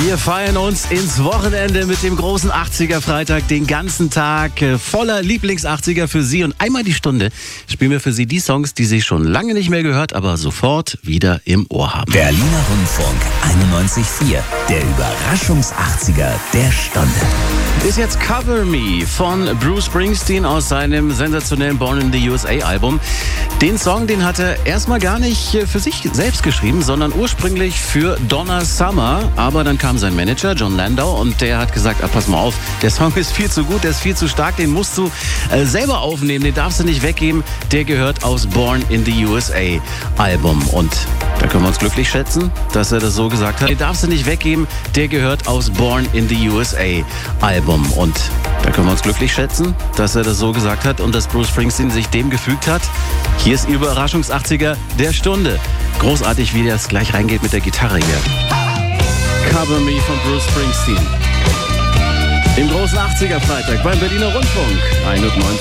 Wir feiern uns ins Wochenende mit dem großen 80er Freitag, den ganzen Tag voller Lieblings-80er für Sie. Und einmal die Stunde spielen wir für Sie die Songs, die Sie schon lange nicht mehr gehört, aber sofort wieder im Ohr haben. Berliner Rundfunk 91.4, der Überraschungs-80er der Stunde. Ist jetzt Cover Me von Bruce Springsteen aus seinem sensationellen Born in the USA Album. Den Song, den hat er erstmal gar nicht für sich selbst geschrieben, sondern ursprünglich für Donna Summer. Aber dann kam sein Manager Jon Landau und der hat gesagt, pass mal auf, der Song ist viel zu gut, der ist viel zu stark, den musst du selber aufnehmen, den darfst du nicht weggeben. Der gehört aus Born in the USA Album. Und da können wir uns glücklich schätzen, dass er das so gesagt hat. Den darfst du nicht weggeben, der gehört aus Born in the USA Album. Und da können wir uns glücklich schätzen, dass er das so gesagt hat und dass Bruce Springsteen sich dem gefügt hat. Hier ist Überraschungs-80er der Stunde. Großartig, wie das gleich reingeht mit der Gitarre hier. Cover Me von Bruce Springsteen. Im großen 80er Freitag beim Berliner Rundfunk 91.